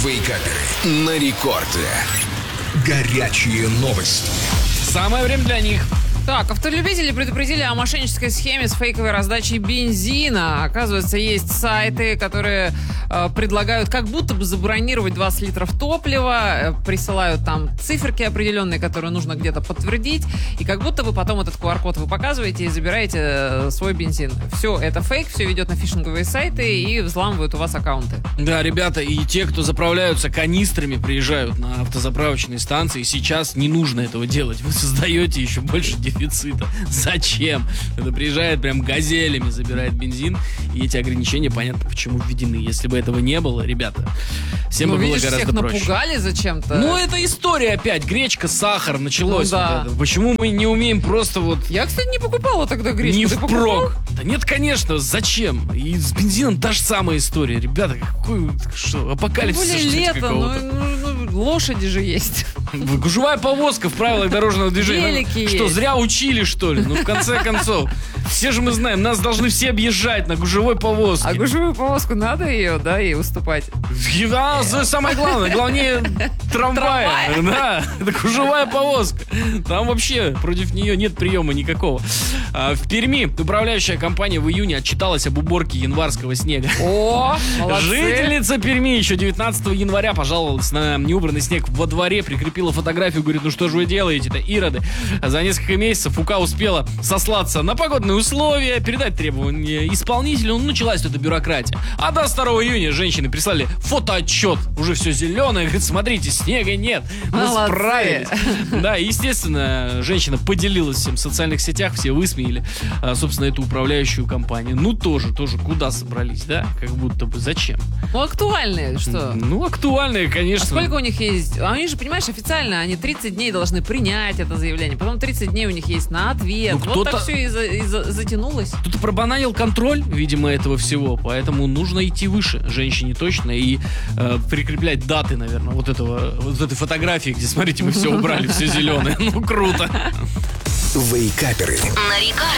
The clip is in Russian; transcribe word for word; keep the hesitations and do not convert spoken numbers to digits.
Вейкаперы на рекорде. Горячие новости. Самое время для них. Так, автолюбители предупредили о мошеннической схеме с фейковой раздачей бензина. Оказывается, есть сайты, которые э, предлагают как будто бы забронировать двадцать литров топлива, э, присылают там циферки определенные, которые нужно где-то подтвердить, и как будто бы потом этот ку ар код вы показываете и забираете э, свой бензин. Все это фейк, все ведет на фишинговые сайты и взламывают у вас аккаунты. Да, ребята, и те, кто заправляются канистрами, приезжают на автозаправочные станции, сейчас не нужно этого делать. Вы создаете еще больше дефицита. Зачем? Это приезжает прям газелями, забирает бензин, и эти ограничения, понятно, почему введены. Если бы этого не было, ребята, всем Ну, бы было видишь, гораздо всех проще. напугали зачем-то. Ну, это история опять. Гречка, сахар, началось. Ну, да. Вот это. Почему мы не умеем просто вот... Я, кстати, не покупала тогда гречку. Не Ты покупал? впрок. Да нет, конечно, зачем? И с бензином та же самая история. Ребята, какой, что, апокалипсис Тем более ждете лето, ну, какого-то? ну, ну, лошади же есть. Гужевая повозка в правилах дорожного движения. Велики Ну, что, есть. зря учили, что ли? Ну, в конце концов. Все же мы знаем, нас должны все объезжать на гужевой повозке. А гужевую повозку надо ее, да, и уступать? А, самое главное, главнее трамвая. Трамвай. Да, это гужевая повозка. Там вообще против нее нет приема никакого. А, в Перми управляющая компания в июне отчиталась об уборке январского снега. О, молодцы. Жительница Перми еще девятнадцатого января пожаловалась на неубранный снег во дворе, прикрепила фотографию, говорит, ну что же вы делаете-то, ироды? За несколько месяцев УК успела сослаться на погодные условия, передать требования исполнителю, ну, началась эта бюрократия. А до второго июня женщины прислали фотоотчет, уже все зеленое, говорит, смотрите, снега нет, мы Молодцы. справились. Да, естественно, женщина поделилась всем в социальных сетях, все высмеяли, а, собственно, эту управляющую компанию. Ну, тоже, тоже, куда собрались, да? Как будто бы, зачем? Ну, актуальные, что? Ну, актуальные, конечно. А сколько у них есть? А они же, понимаешь, официально, они тридцать дней должны принять это заявление, потом тридцать дней у них есть на ответ. Ну, вот кто-то- так все и, за- и за- затянулось. Кто-то пробананил контроль, видимо, этого всего, поэтому нужно идти выше, женщине точно, и э, прикреплять даты, наверное, вот этого, вот этой фотографии, где, смотрите, мы все убрали, все зеленое. Ну, круто. Вейкаперы. На рекорде.